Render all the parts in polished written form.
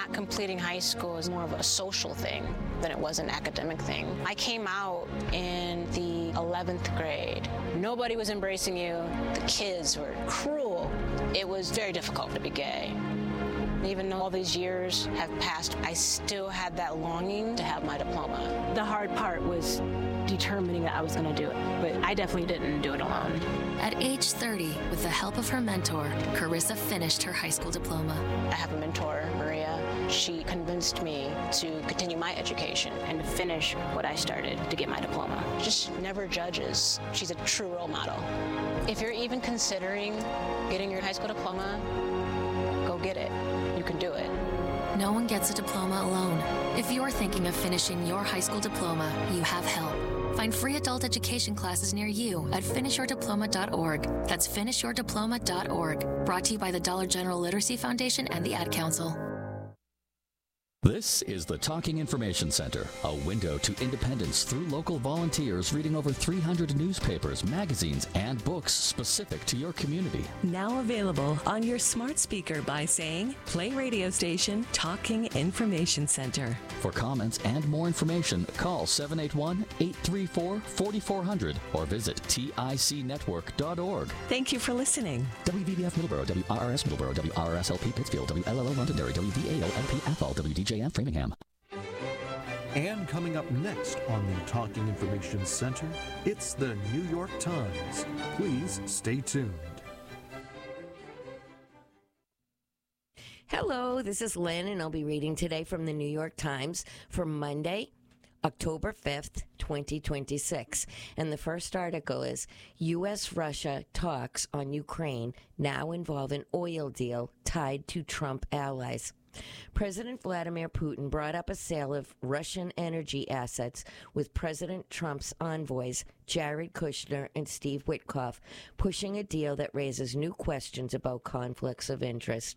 not completing high school is more of a social thing than it was an academic thing. I came out in the 11th grade. Nobody was embracing you. The kids were cruel. It was very difficult to be gay. Even though all these years have passed, I still had that longing to have my diploma. The hard part was determining that I was going to do it, but I definitely didn't do it alone. At age 30, with the help of her mentor, Carissa finished her high school diploma. I have a mentor, Maria. She convinced me to continue my education and to finish what I started to get my diploma. Just never judges. She's a true role model. If you're even considering getting your high school diploma, go get it. You can do it. No one gets a diploma alone. If you're thinking of finishing your high school diploma, you have help. Find free adult education classes near you at finishyourdiploma.org. That's finishyourdiploma.org. Brought to you by the Dollar General Literacy Foundation and the Ad Council. This is the Talking Information Center, a window to independence through local volunteers reading over 300 newspapers, magazines, and books specific to your community. Now available on your smart speaker by saying, play radio station Talking Information Center. For comments and more information, call 781-834-4400 or visit ticnetwork.org. Thank you for listening. WVBF Middleborough, WRRS Middleborough, WRRSLP Pittsfield, WLLO Londonderry, WVAOLP Athol, WDJM Framingham. And coming up next on the Talking Information Center, it's the New York Times. Please stay tuned. Hello, this is Lynn, and I'll be reading today from the New York Times for Monday, October 5th, 2026. And the first article is, U.S.-Russia talks on Ukraine now involve an oil deal tied to Trump allies. President Vladimir Putin brought up a sale of Russian energy assets with President Trump's envoys, Jared Kushner and Steve Witkoff, pushing a deal that raises new questions about conflicts of interest.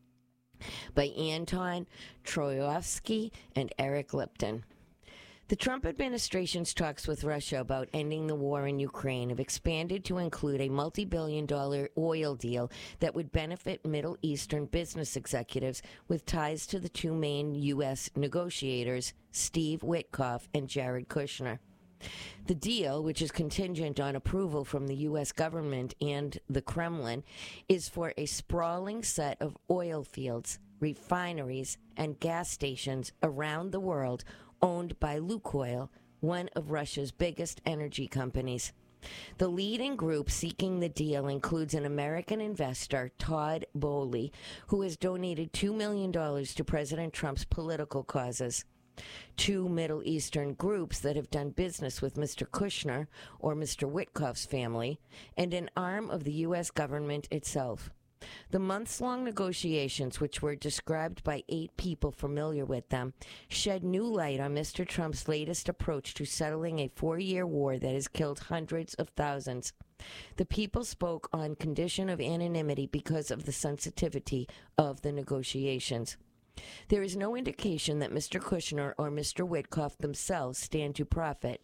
By Anton Troyovsky and Eric Lipton. The Trump administration's talks with Russia about ending the war in Ukraine have expanded to include a multi-billion-dollar oil deal that would benefit Middle Eastern business executives with ties to the two main U.S. negotiators, Steve Witkoff and Jared Kushner. The deal, which is contingent on approval from the U.S. government and the Kremlin, is for a sprawling set of oil fields, refineries, and gas stations around the world owned by Lukoil, one of Russia's biggest energy companies. The leading group seeking the deal includes an American investor, Todd Boehly, who has donated $2 million to President Trump's political causes. Two Middle Eastern groups that have done business with Mr. Kushner or Mr. Witkoff's family, and an arm of the U.S. government itself. The months-long negotiations, which were described by 8 people familiar with them, shed new light on Mr. Trump's latest approach to settling a 4-year war that has killed hundreds of thousands. The people spoke on condition of anonymity because of the sensitivity of the negotiations. There is no indication that Mr. Kushner or Mr. Witkoff themselves stand to profit.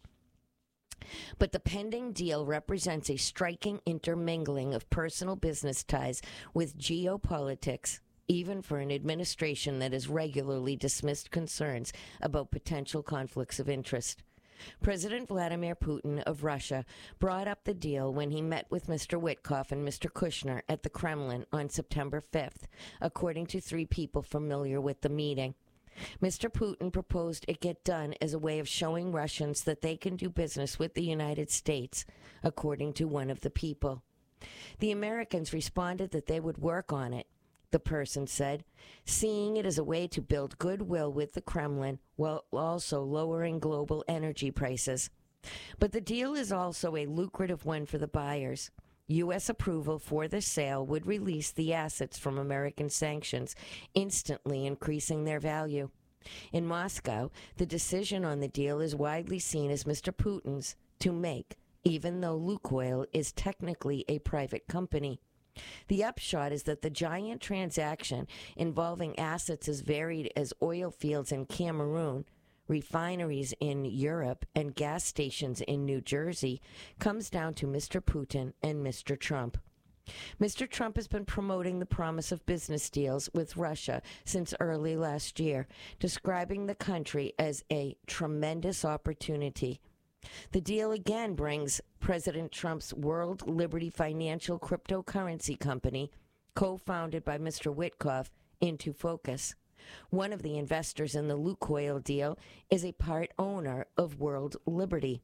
But the pending deal represents a striking intermingling of personal business ties with geopolitics, even for an administration that has regularly dismissed concerns about potential conflicts of interest. President Vladimir Putin of Russia brought up the deal when he met with Mr. Witkoff and Mr. Kushner at the Kremlin on September 5th, according to 3 people familiar with the meeting. Mr. Putin proposed it get done as a way of showing Russians that they can do business with the United States, according to one of the people. The Americans responded that they would work on it, the person said, seeing it as a way to build goodwill with the Kremlin while also lowering global energy prices. But the deal is also a lucrative one for the buyers. U.S. approval for the sale would release the assets from American sanctions, instantly increasing their value. In Moscow, the decision on the deal is widely seen as Mr. Putin's to make, even though Lukoil is technically a private company. The upshot is that the giant transaction involving assets as varied as oil fields in Cameroon, refineries in Europe, and gas stations in New Jersey comes down to Mr. Putin and Mr. Trump. Mr. Trump has been promoting the promise of business deals with Russia since early last year, describing the country as a tremendous opportunity. The deal again brings President Trump's World Liberty Financial cryptocurrency company, co-founded by Mr. Witkoff, into focus. One of the investors in the Lukoil deal is a part owner of World Liberty.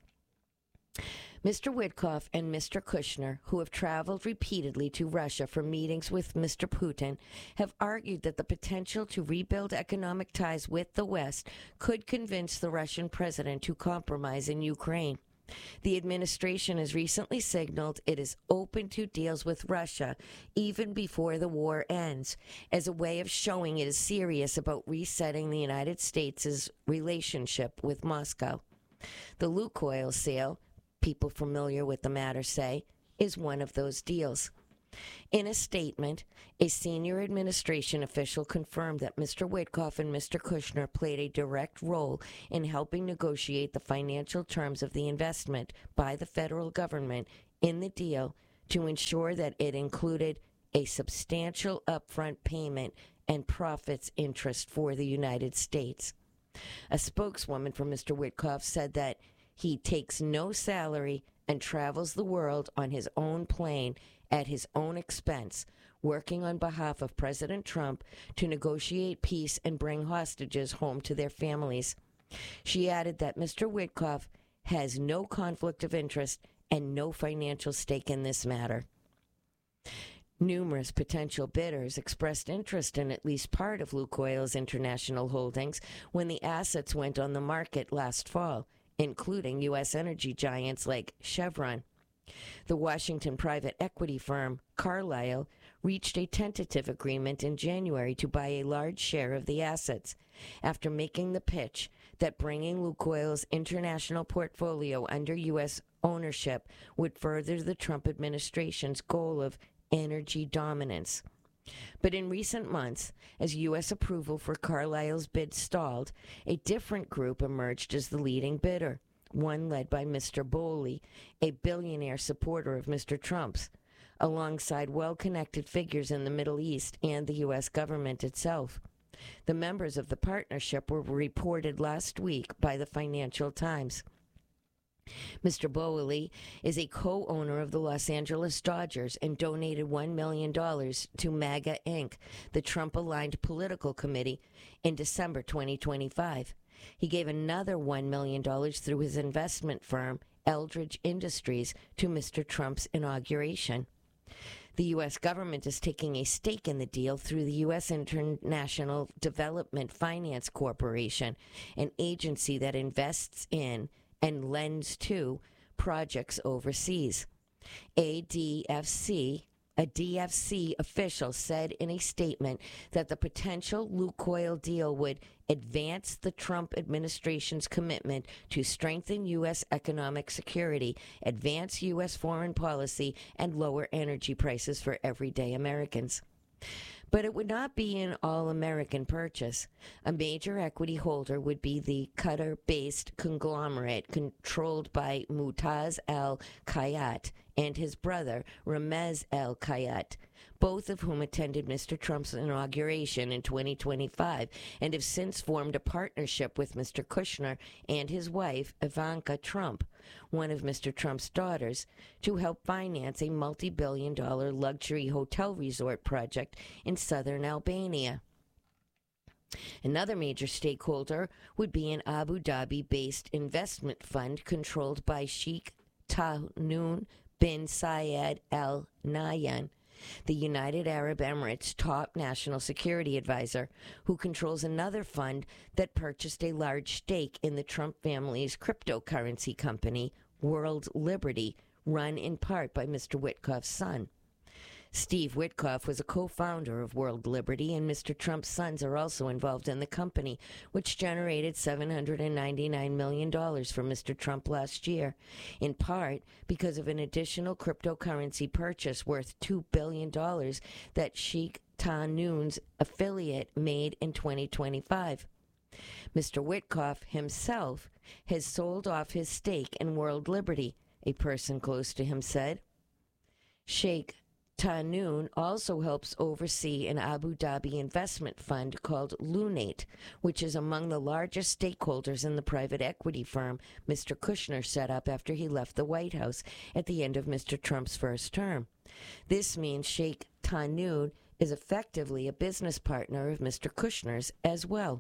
Mr. Witkoff and Mr. Kushner, who have traveled repeatedly to Russia for meetings with Mr. Putin, have argued that the potential to rebuild economic ties with the West could convince the Russian president to compromise in Ukraine. The administration has recently signaled it is open to deals with Russia even before the war ends, as a way of showing it is serious about resetting the United States' relationship with Moscow. The Lukoil sale, people familiar with the matter say, is one of those deals. In a statement, a senior administration official confirmed that Mr. Witkoff and Mr. Kushner played a direct role in helping negotiate the financial terms of the investment by the federal government in the deal to ensure that it included a substantial upfront payment and profits interest for the United States. A spokeswoman for Mr. Witkoff said that he takes no salary and travels the world on his own plane at his own expense, working on behalf of President Trump to negotiate peace and bring hostages home to their families. She added that Mr. Witkoff has no conflict of interest and no financial stake in this matter. Numerous potential bidders expressed interest in at least part of Lukoil's international holdings when the assets went on the market last fall, including U.S. energy giants like Chevron. The Washington private equity firm Carlyle reached a tentative agreement in January to buy a large share of the assets, after making the pitch that bringing Lukoil's international portfolio under U.S. ownership would further the Trump administration's goal of energy dominance. But in recent months, as U.S. approval for Carlyle's bid stalled, a different group emerged as the leading bidder, one led by Mr. Bowley, a billionaire supporter of Mr. Trump's, alongside well-connected figures in the Middle East and the U.S. government itself. The members of the partnership were reported last week by the Financial Times. Mr. Bowley is a co-owner of the Los Angeles Dodgers and donated $1 million to MAGA Inc., the Trump-aligned political committee, in December 2025. He gave another $1 million through his investment firm, Eldridge Industries, to Mr. Trump's inauguration. The U.S. government is taking a stake in the deal through the U.S. International Development Finance Corporation, an agency that invests in and lends to projects overseas. A DFC official said in a statement that the potential Lukoil deal would advance the Trump administration's commitment to strengthen U.S. economic security, advance U.S. foreign policy, and lower energy prices for everyday Americans. But it would not be an all-American purchase. A major equity holder would be the Qatar-based conglomerate controlled by Mutaz al-Kayat and his brother, Ramez al-Kayat, both of whom attended Mr. Trump's inauguration in 2025 and have since formed a partnership with Mr. Kushner and his wife, Ivanka Trump, one of Mr. Trump's daughters, to help finance a multi-billion-dollar luxury hotel resort project in southern Albania. Another major stakeholder would be an Abu Dhabi-based investment fund controlled by Sheikh Tahnoon bin Zayed Al Nahyan, the United Arab Emirates' top national security advisor, who controls another fund that purchased a large stake in the Trump family's cryptocurrency company, World Liberty, run in part by Mr. Witkoff's son. Steve Witkoff was a co-founder of World Liberty, and Mr. Trump's sons are also involved in the company, which generated $799 million for Mr. Trump last year, in part because of an additional cryptocurrency purchase worth $2 billion that Sheikh Tahnoon's affiliate made in 2025. Mr. Witkoff himself has sold off his stake in World Liberty, a person close to him said. Sheikh Tahnoon also helps oversee an Abu Dhabi investment fund called Lunate, which is among the largest stakeholders in the private equity firm Mr. Kushner set up after he left the White House at the end of Mr. Trump's first term. This means Sheikh Tahnoon is effectively a business partner of Mr. Kushner's as well.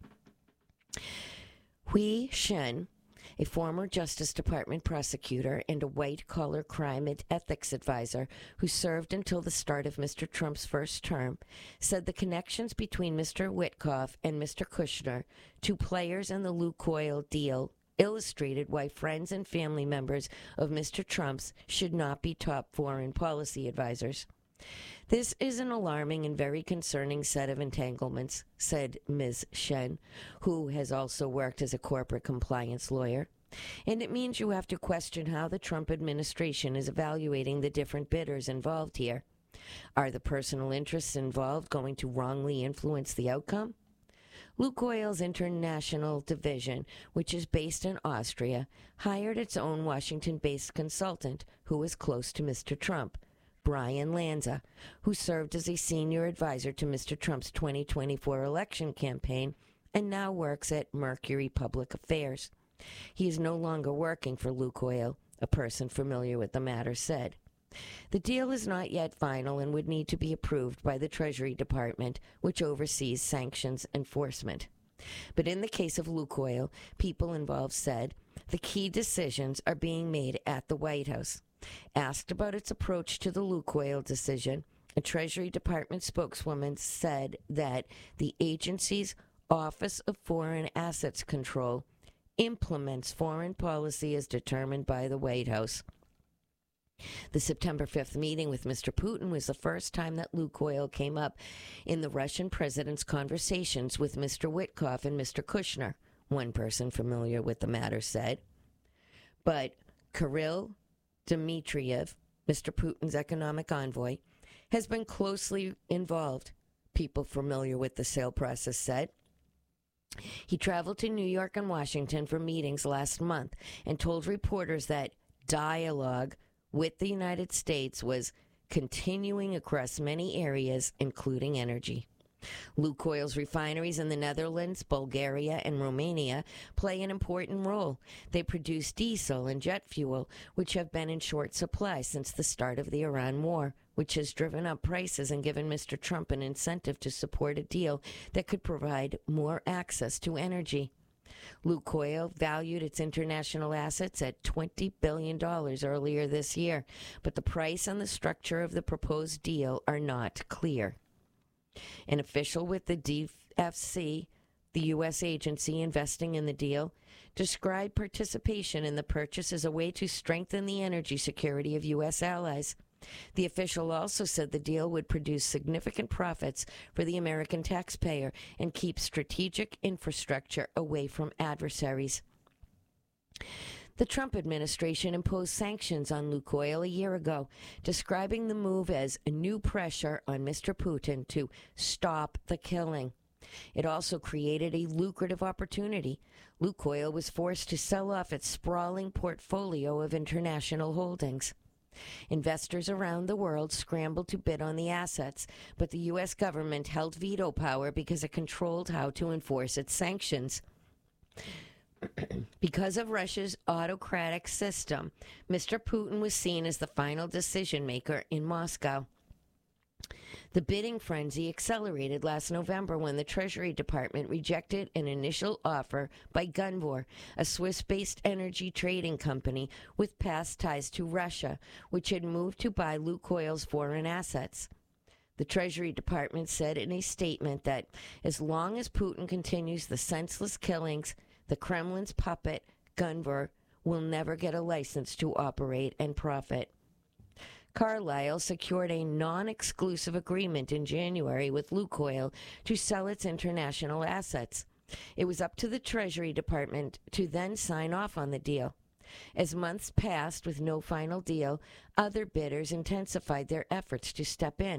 Hui Shen, a former Justice Department prosecutor and a white-collar crime and ethics advisor who served until the start of Mr. Trump's first term, said the connections between Mr. Witkoff and Mr. Kushner, two players in the Lukoil deal, illustrated why friends and family members of Mr. Trump's should not be top foreign policy advisors. This is an alarming and very concerning set of entanglements, said Ms. Shen, who has also worked as a corporate compliance lawyer. And it means you have to question how the Trump administration is evaluating the different bidders involved here. Are the personal interests involved going to wrongly influence the outcome? Lukoil's international division, which is based in Austria, hired its own Washington-based consultant who was close to Mr. Trump, Brian Lanza, who served as a senior advisor to Mr. Trump's 2024 election campaign and now works at Mercury Public Affairs. He is no longer working for Lukoil, a person familiar with the matter said. The deal is not yet final and would need to be approved by the Treasury Department, which oversees sanctions enforcement. But in the case of Lukoil, people involved said the key decisions are being made at the White House. Asked about its approach to the Lukoil decision, a Treasury Department spokeswoman said that the agency's Office of Foreign Assets Control implements foreign policy as determined by the White House. The September 5th meeting with Mr. Putin was the first time that Lukoil came up in the Russian president's conversations with Mr. Witkoff and Mr. Kushner, one person familiar with the matter said. But Kirill Dmitriev, Mr. Putin's economic envoy, has been closely involved, people familiar with the sale process said. He traveled to New York and Washington for meetings last month and told reporters that dialogue with the United States was continuing across many areas, including energy. Lukoil's refineries in the Netherlands, Bulgaria, and Romania play an important role. They produce diesel and jet fuel, which have been in short supply since the start of the Iran war, which has driven up prices and given Mr. Trump an incentive to support a deal that could provide more access to energy. Lukoil valued its international assets at $20 billion earlier this year, but the price and the structure of the proposed deal are not clear. An official with the DFC, the U.S. agency investing in the deal, described participation in the purchase as a way to strengthen the energy security of U.S. allies. The official also said the deal would produce significant profits for the American taxpayer and keep strategic infrastructure away from adversaries. The Trump administration imposed sanctions on Lukoil a year ago, describing the move as a new pressure on Mr. Putin to stop the killing. It also created a lucrative opportunity. Lukoil was forced to sell off its sprawling portfolio of international holdings. Investors around the world scrambled to bid on the assets, but the U.S. government held veto power because it controlled how to enforce its sanctions. Because of Russia's autocratic system, Mr. Putin was seen as the final decision maker in Moscow. The bidding frenzy accelerated last November when the Treasury Department rejected an initial offer by Gunvor, a Swiss-based energy trading company with past ties to Russia, which had moved to buy Lukoil's foreign assets. The Treasury Department said in a statement that as long as Putin continues the senseless killings, the Kremlin's puppet, Gunvor, will never get a license to operate and profit. Carlyle secured a non-exclusive agreement in January with Lukoil to sell its international assets. It was up to the Treasury Department to then sign off on the deal. As months passed with no final deal, other bidders intensified their efforts to step in.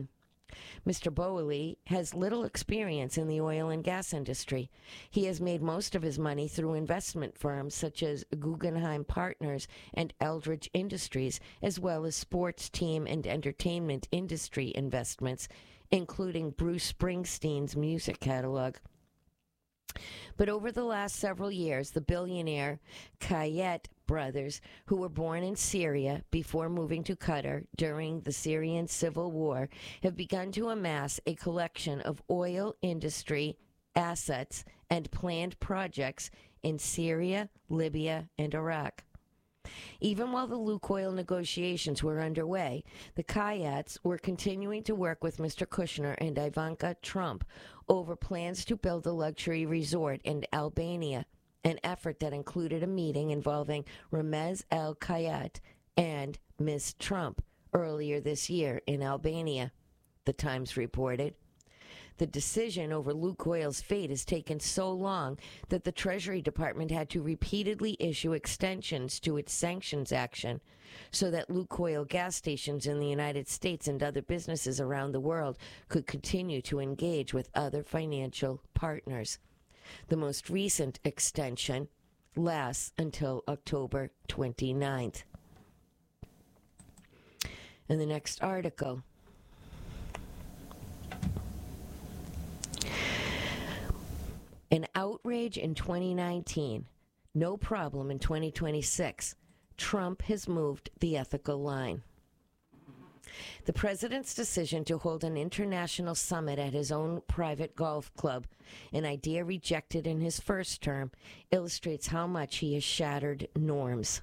Mr. Boehly has little experience in the oil and gas industry. He has made most of his money through investment firms such as Guggenheim Partners and Eldridge Industries, as well as sports team and entertainment industry investments, including Bruce Springsteen's music catalog. But over the last several years, the billionaire Kayet brothers, who were born in Syria before moving to Qatar during the Syrian civil war, have begun to amass a collection of oil industry assets and planned projects in Syria, Libya, and Iraq. Even while the Lukoil negotiations were underway, the Kayets were continuing to work with Mr. Kushner and Ivanka Trump over plans to build a luxury resort in Albania, an effort that included a meeting involving Ramez El Kayet and Ms. Trump earlier this year in Albania, the Times reported. The decision over Lukoil's fate has taken so long that the Treasury Department had to repeatedly issue extensions to its sanctions action so that Lukoil gas stations in the United States and other businesses around the world could continue to engage with other financial partners. The most recent extension lasts until October 29th. In the next article, an outrage in 2019, no problem in 2026. Trump has moved the ethical line. The president's decision to hold an international summit at his own private golf club, an idea rejected in his first term, illustrates how much he has shattered norms.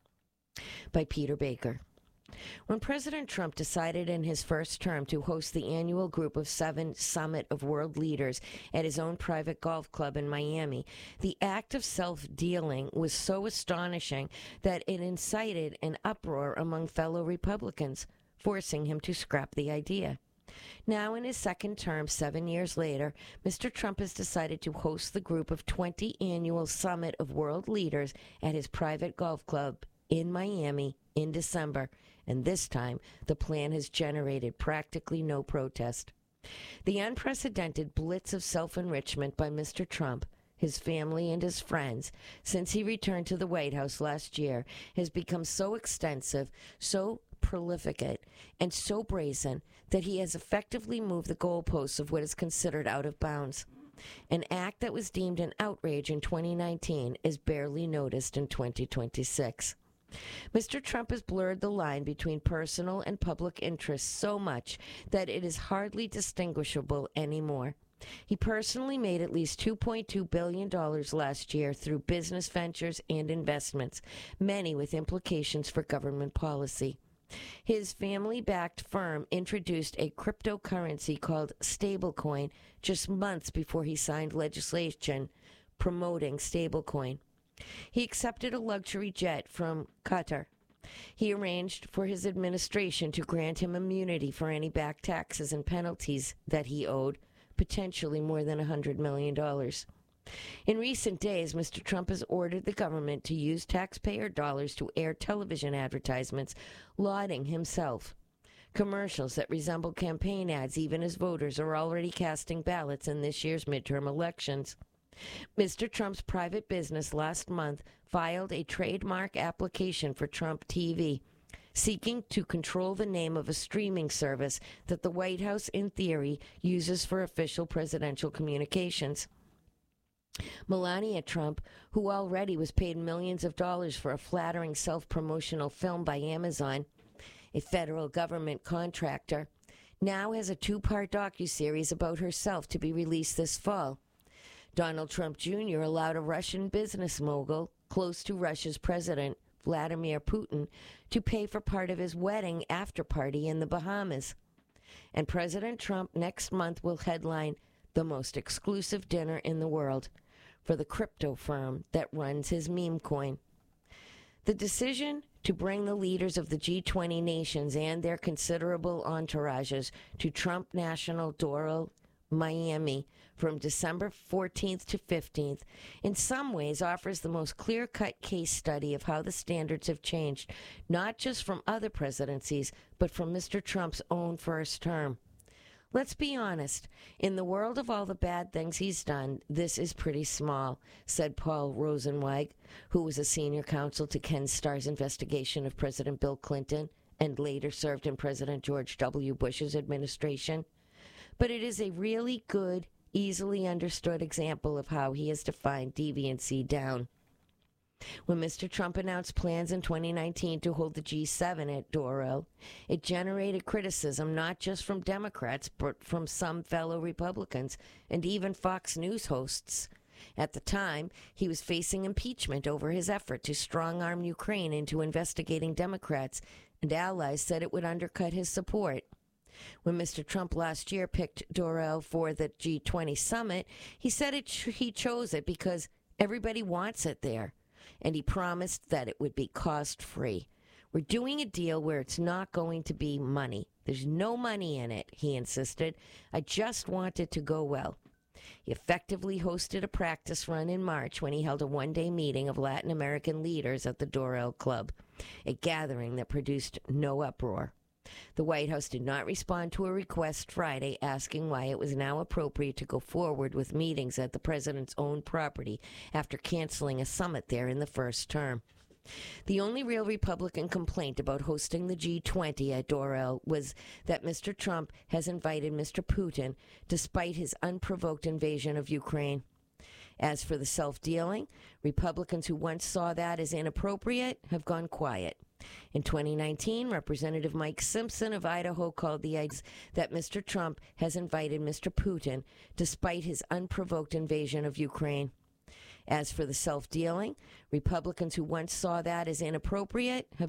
By Peter Baker. When President Trump decided in his first term to host the annual Group of Seven Summit of World Leaders at his own private golf club in Miami, the act of self-dealing was so astonishing that it incited an uproar among fellow Republicans, forcing him to scrap the idea. Now, in his second term, 7 years later, Mr. Trump has decided to host the Group of 20 Annual Summit of World Leaders at his private golf club in Miami in December, and this time the plan has generated practically no protest. The unprecedented blitz of self-enrichment by Mr. Trump, his family, and his friends since he returned to the White House last year has become so extensive, so prolific, and so brazen that he has effectively moved the goalposts of what is considered out of bounds. An act that was deemed an outrage in 2019 is barely noticed in 2026. Mr. Trump has blurred the line between personal and public interests so much that it is hardly distinguishable anymore. He personally made at least $2.2 billion last year through business ventures and investments, many with implications for government policy. His family-backed firm introduced a cryptocurrency called stablecoin just months before he signed legislation promoting stablecoin. He accepted a luxury jet from Qatar. He arranged for his administration to grant him immunity for any back taxes and penalties that he owed, potentially more than $100 million. In recent days, Mr. Trump has ordered the government to use taxpayer dollars to air television advertisements lauding himself. Commercials that resemble campaign ads, even as voters are already casting ballots in this year's midterm elections. Mr. Trump's private business last month filed a trademark application for Trump TV, seeking to control the name of a streaming service that the White House, in theory, uses for official presidential communications. Melania Trump, who already was paid millions of dollars for a flattering self-promotional film by Amazon, a federal government contractor, now has a two-part docuseries about herself to be released this fall. Donald Trump Jr. allowed a Russian business mogul close to Russia's president, Vladimir Putin, to pay for part of his wedding after-party in the Bahamas. And President Trump next month will headline the most exclusive dinner in the world for the crypto firm that runs his meme coin. The decision to bring the leaders of the G20 nations and their considerable entourages to Trump National Doral, Miami, from December 14th to 15th, in some ways offers the most clear-cut case study of how the standards have changed, not just from other presidencies, but from Mr. Trump's own first term. Let's be honest. In the world of all the bad things he's done, this is pretty small, said Paul Rosenzweig, who was a senior counsel to Ken Starr's investigation of President Bill Clinton and later served in President George W. Bush's administration. But it is a really good, easily understood example of how he has defined deviancy down. When Mr. Trump announced plans in 2019 to hold the G7 at Doral, it generated criticism not just from Democrats, but from some fellow Republicans and even Fox News hosts. At the time, he was facing impeachment over his effort to strong-arm Ukraine into investigating Democrats, and allies said it would undercut his support. When Mr. Trump last year picked Doral for the G20 summit, he said he chose it because everybody wants it there. And he promised that it would be cost-free. We're doing a deal where it's not going to be money. There's no money in it, he insisted. I just want it to go well. He effectively hosted a practice run in March when he held a one-day meeting of Latin American leaders at the Doral Club, a gathering that produced no uproar. The White House did not respond to a request Friday asking why it was now appropriate to go forward with meetings at the president's own property after canceling a summit there in the first term. The only real Republican complaint about hosting the G20 at Doral was that Mr. Trump has invited Mr. Putin despite his unprovoked invasion of Ukraine. As for the self-dealing, Republicans who once saw that as inappropriate have gone quiet. In 2019, Representative Mike Simpson of Idaho called the idea that Mr. Trump has invited Mr. Putin despite his unprovoked invasion of Ukraine. As for the self-dealing, Republicans who once saw that as inappropriate have